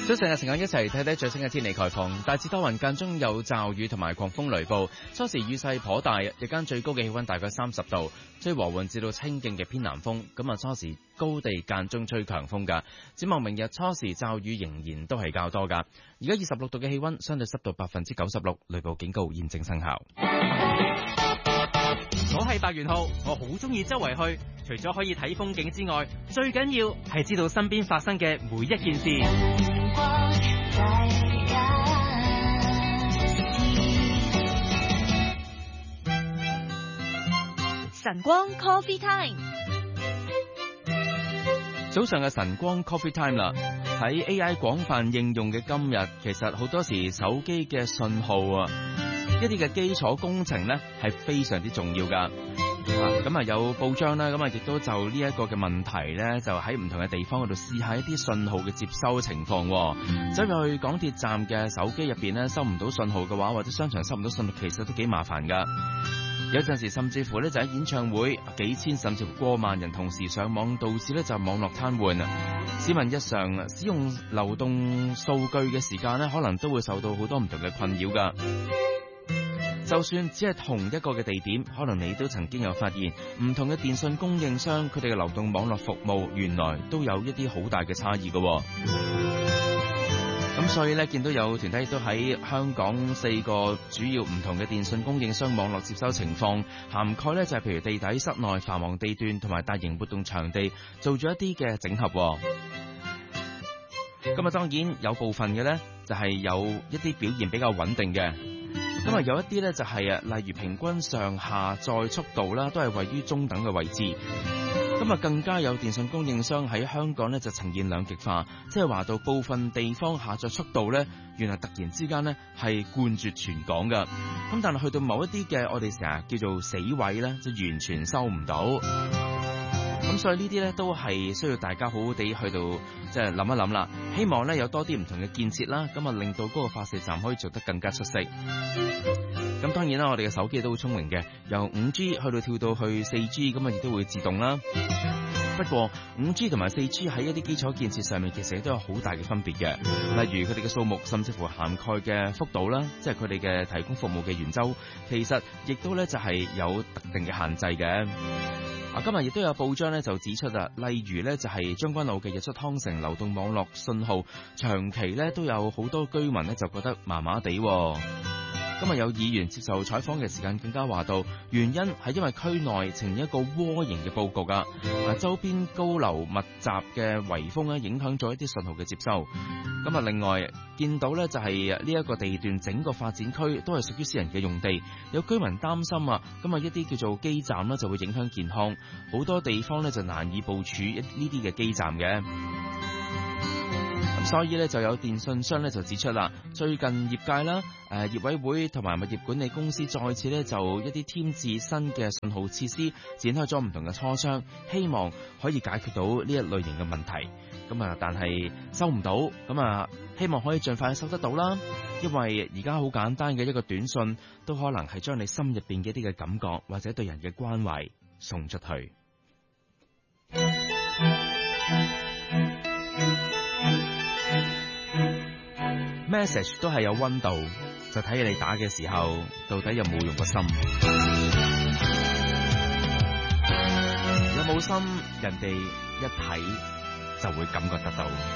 早晨嘅時間一齊睇睇最新嘅天氣概況，大致多雲，間中有驟雨同埋狂風雷暴，初時雨勢頗大，日間最高嘅氣溫大概30度，吹和緩至到清勁嘅偏南風，咁啊初時高地間中吹強風噶。展望明日初時驟雨仍然都係較多噶。而家26度嘅氣溫，相對濕度96%，雷暴警告現正生效。 我係白元浩，我好中意周圍去，除咗可以睇風景之外，最緊要係知道身邊發生嘅每一件事。 晨光 Coffee Time， 早上嘅晨光 Coffee Time 啦，喺 AI 廣泛應用嘅今日，其實好多時手機嘅信號啊，一啲嘅基礎工程呢係非常之重要噶。咁啊有報章啦，咁啊亦都就呢一個嘅問題呢，就喺唔同嘅地方嗰度試下一啲信號嘅接收情況。走入去港鐵站嘅手機入邊呢，收唔到信號嘅話，或者商場收唔到信號，其實都幾麻煩噶。有陣時甚至乎呢，就喺演唱會幾千甚至乎過萬人同時上網，導致呢就網絡癱瘓。市民日常使用流動數據嘅時間呢，可能都會受到好多唔同嘅困擾噶。就算只係同一個嘅地點，可能你都曾經有發現唔同嘅電信供應商佢哋嘅流動網絡服務原來都有一啲好大嘅差異嘅。咁所以咧，見到有團體亦都喺香港4個主要唔同嘅電信供應商網絡接收情況，涵蓋咧就係譬如地底、室內、繁忙地段同埋大型活動場地做咗一啲嘅整合。咁啊當然有部分嘅咧就係有一啲表現比較穩定嘅。咁啊有一啲咧就係例如平均上下載速度啦，都係位於中等嘅位置。咁啊更加有電信供應商喺香港咧就呈現兩極化，即係話到部分地方下載速度咧，原來突然之間咧係冠絕全港噶。咁但係去到某一啲嘅我哋成日叫做死位咧，就完全收唔到。咁所以呢啲咧都係需要大家好好地去到即係諗一諗啦。希望咧有多啲唔同嘅建設啦，咁啊令到嗰個發射站可以做得更加出色。咁當然啦，我哋嘅手機都好聰明嘅，由 5G 去到跳到去 4G， 咁啊亦都會自動啦。不過 5G 同埋 4G 喺一啲基礎建設上面，其實都有好大嘅分別嘅。例如佢哋嘅數目，甚至乎涵蓋嘅幅度啦，即係佢哋嘅提供服務嘅圓周，其實亦都咧就係有特定嘅限制嘅。今日亦都有報章咧就指出啦，例如咧就係將軍澳嘅日出康城流動網絡信號，長期咧都有好多居民咧就覺得麻麻地。今日有議員接受採訪嘅時間更加話到，原因係因為區內呈一個窩形嘅佈局啊，周邊高樓密集嘅圍封咧影響咗一啲信號嘅接收。咁啊，另外見到咧就係呢一個地段整個發展區都係屬於私人嘅用地，有居民擔心啊，咁啊一啲叫做基站咧就會影響健康，好多地方咧就難以部署呢啲嘅基站嘅。所以咧就有電信商咧就指出啦，最近業界啦、業委會同埋物業管理公司再次咧就一啲添置新嘅信號設施，展開咗唔同嘅磋商，希望可以解決到呢一類型嘅問題。咁啊，但係收唔到，咁啊希望可以盡快收得到啦。因為而家好簡單嘅一個短信，都可能係將你心入邊嘅一啲嘅感覺或者對人嘅關懷送出去。message 都係有溫度，就睇你打嘅時候到底有冇用個心。有冇心，人哋一睇就會感覺得到。